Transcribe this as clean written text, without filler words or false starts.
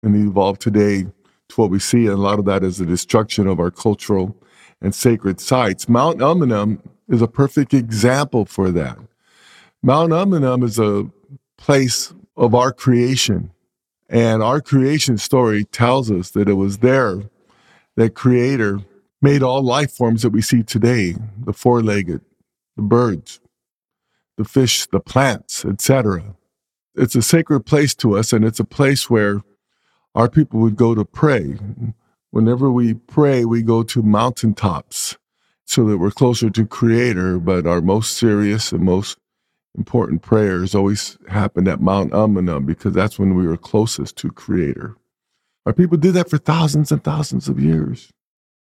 and evolved today to what we see. And a lot of that is the destruction of our cultural and sacred sites. Mount Umunhum is a perfect example for that. Mount Umunhum is a place of our creation. And our creation story tells us that it was there that Creator made all life forms that we see today, the four-legged, the birds, the fish, the plants, etc. It's a sacred place to us, and it's a place where our people would go to pray. Whenever we pray, we go to mountaintops so that we're closer to Creator, but our most serious and most important prayers always happened at Mount Umunhum because that's when we were closest to Creator. Our people did that for thousands and thousands of years.